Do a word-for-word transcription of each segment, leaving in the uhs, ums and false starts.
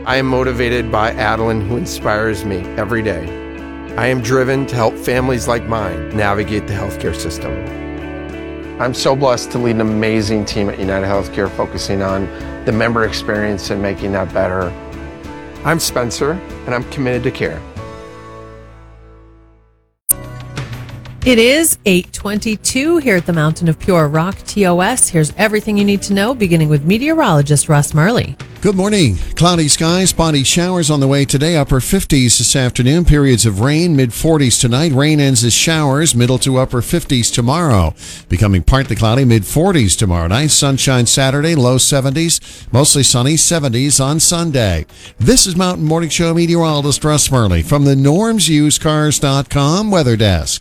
I am motivated by Adeline, who inspires me every day. I am driven to help families like mine navigate the healthcare system. I'm so blessed to lead an amazing team at United Healthcare focusing on the member experience and making that better. I'm Spencer, and I'm committed to care. It is eight twenty-two here at the Mountain of Pure Rock, T O S. Here's everything you need to know, beginning with meteorologist Russ Murley. Good morning. Cloudy skies, spotty showers on the way today. Upper fifties this afternoon. Periods of rain, mid forties tonight. Rain ends as showers, middle to upper fifties tomorrow. Becoming partly cloudy, mid forties tomorrow night. Sunshine Saturday, low seventies. Mostly sunny, seventies on Sunday. This is Mountain Morning Show meteorologist Russ Murley from the norms used cars dot com weather desk.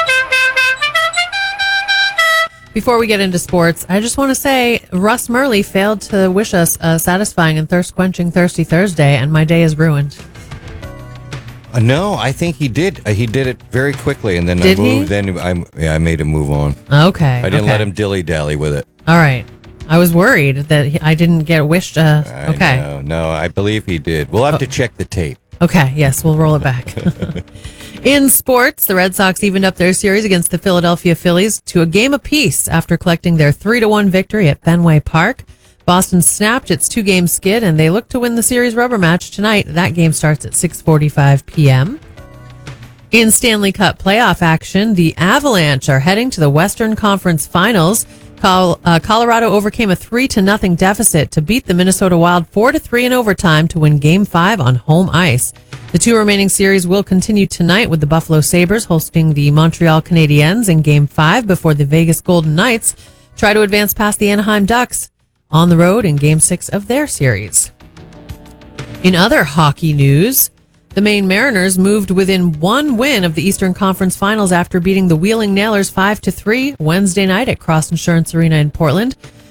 Before we get into sports, I just want to say Russ Murley failed to wish us a satisfying and thirst-quenching Thirsty Thursday, and my day is ruined. Uh, no, I think he did. Uh, he did it very quickly, and then Did I moved. he? Then I, yeah, I made him move on. Okay. I didn't okay. let him dilly-dally with it. All right. I was worried that he, I didn't get wished. Uh, I okay. know. No, I believe he did. We'll have Oh. to check the tape. Okay, yes, we'll roll it back. In sports, the Red Sox evened up their series against the Philadelphia Phillies to a game apiece after collecting their three to one victory at Fenway Park. Boston snapped its two-game skid, and they look to win the series rubber match tonight. That game starts at six forty-five p.m. In Stanley Cup playoff action, the Avalanche are heading to the Western Conference Finals. Col- uh, Colorado overcame a three to nothing deficit to beat the Minnesota Wild four to three in overtime to win Game five on home ice. The two remaining series will continue tonight with the Buffalo Sabres hosting the Montreal Canadiens in Game five before the Vegas Golden Knights try to advance past the Anaheim Ducks on the road in Game six of their series. In other hockey news, the Maine Mariners moved within one win of the Eastern Conference Finals after beating the Wheeling Nailers five to three Wednesday night at Cross Insurance Arena in Portland.